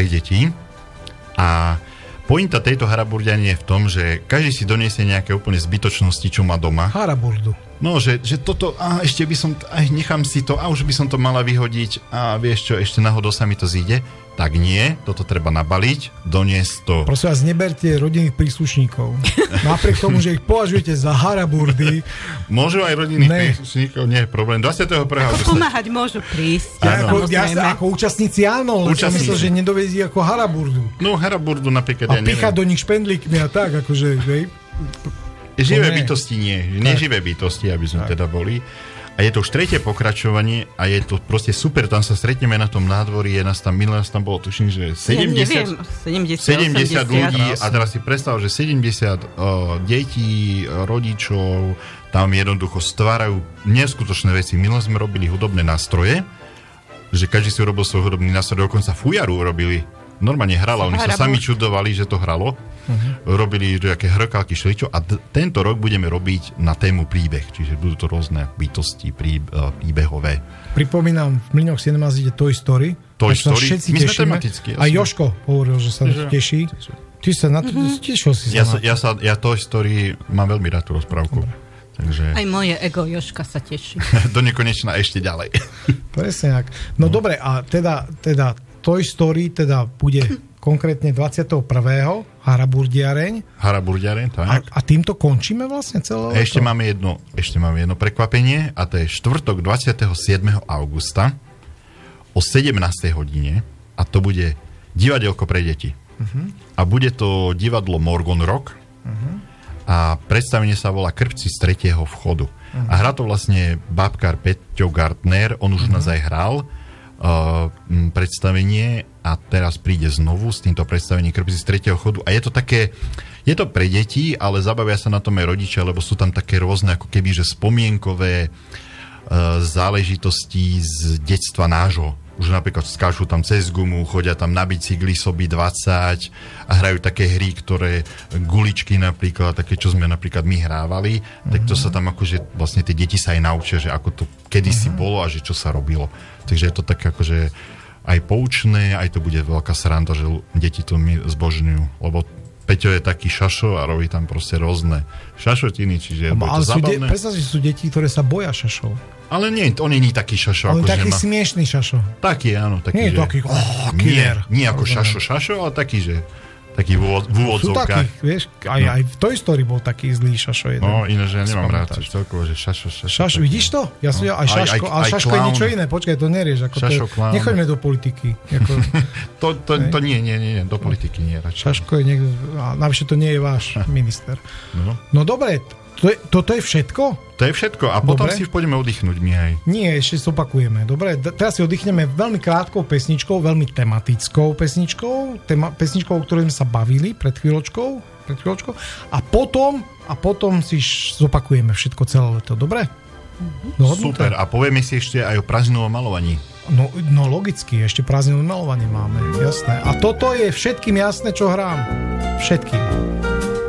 pre deti. A pointa tejto haraburdiany je v tom, že každý si doniesie nejaké úplne zbytočnosti, čo má doma. Haraburdu. No, že toto, ešte by som, nechám si to, už by som to mala vyhodiť a vieš čo, ešte náhodou sa mi to zíde. Tak nie, toto treba nabaliť, doniesť to. Prosím vás, neberte rodinných príslušníkov. Napriek tomu, že ich považujete za haraburdy. Môžu aj rodinných príslušníkov, nie je problém. 21. Ako pomáhať môžu prísť. Ako účastníci áno, ale som myslel, že nedovezí ako haraburdu. No, haraburdu napríklad, ja neviem. A píchať do nich špendlíkmi a tak, akože, Živé bytosti nie, neživé bytosti, aby sme teda boli. A je to už tretie pokračovanie a je to proste super, tam sa stretneme na tom nádvorí, minulé nás tam bolo, tuším, že 70 ľudí a teraz si predstav, že 70 detí, rodičov, tam jednoducho stvárajú neskutočné veci. Minulé sme robili hudobné nástroje, že každý si urobil svoj hudobný nástroj, dokonca fujaru urobili. Normálne hrala, oni sa sami čudovali, že to hralo. Robili nejaké hrkalky, šličo a tento rok budeme robiť na tému príbeh, čiže budú to rôzne bytosti príbehové. Pripomínam, v Mlyňoch Cinema ide Toy Story. Toy Story? My sme tematicky. A Jožko hovoril, že sa to teší. Ty sa na to tešil si sa ja Toy Story mám veľmi rád tú rozprávku. Takže... Aj moje ego Jožka sa teší. Do nekonečna ešte ďalej. Presne tak. No dobre, a teda Toy Story teda bude konkrétne 21. Haraburdiareň, tak. A týmto končíme vlastne celé leto? Ešte máme jedno prekvapenie a to je štvrtok 27. augusta o 17. hodine a to bude divadelko pre deti. A bude to divadlo Morgan Rock a predstavenie sa volá Krpci z tretieho vchodu. A hrá to vlastne bábkár Peťo Gartner, on už nás aj hral predstavenie a teraz príde znovu s týmto predstavením Krpci z tretieho chodu a je to pre deti, ale zabavia sa na tom aj rodičia, lebo sú tam také rôzne ako keby, že spomienkové záležitosti z detstva nášho. Už napríklad skáču tam cez gumu, chodia tam na bicykli soby 20 a hrajú také hry, ktoré guličky napríklad, také, čo sme napríklad my hrávali, tak to sa tam akože vlastne tie deti sa aj naučia, že ako to kedysi bolo a že čo sa robilo. Takže je to tak akože aj poučné, aj to bude veľká sranda, že deti to mi zbožňujú, lebo Peťo je taký šašo a robí tam proste rôzne šašotiny, čiže bude to zabavné. Predstav si, sú deti, ktoré sa boja šašov. Ale nie, on nie je taký šašo. On je taký smiešný šašo. Taký, áno. Taký, nie je taký, killer. Nie ako šašo, ale taký, že taký v úvodzovkách. Sú takí, vieš, aj v Toy Story bol taký zlý šašo jeden. No, ináč ja nemám rád, celkovo, že šašo. Šašo, vidíš to? Ja som aj šaško, ale šaško je niečo iné, počkaj, to nerieš. Nechoďme do politiky. To nie, do politiky nie. Šaško je niekto, navyše to nie je váš minister. No dobre, toto je všetko? To je všetko a potom si pôjdeme oddychnúť my aj. Nie, ešte zopakujeme. Dobre, teraz si oddychneme veľmi krátkou pesničkou, veľmi tematickou pesničkou, pesničkou, o ktorej sme sa bavili pred chvíľočkou a potom si zopakujeme všetko celé leto. Dobre? Dohodnuté? Super, a povieme si ešte aj o prázdninovom malovaní. No logicky, ešte prázdninové malovanie máme, jasné. A toto je všetkým jasné, čo hrám. Všetkým.